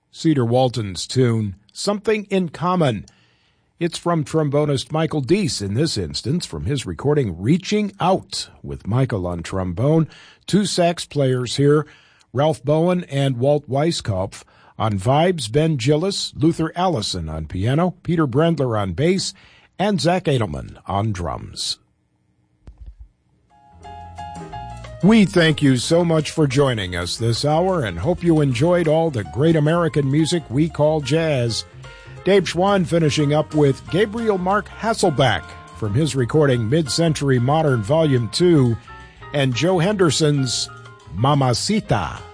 Cedar Walton's tune, Something in Common. It's from trombonist Michael Deese, in this instance, from his recording Reaching Out, with Michael on trombone, two sax players here, Ralph Bowen and Walt Weiskopf. On vibes, Ben Gillis, Luther Allison on piano, Peter Brendler on bass, and Zach Edelman on drums. We thank you so much for joining us this hour and hope you enjoyed all the great American music we call jazz. Dave Schwann finishing up with Gabriel Mark Hasselback from his recording Mid-Century Modern Volume 2 and Joe Henderson's Mamacita.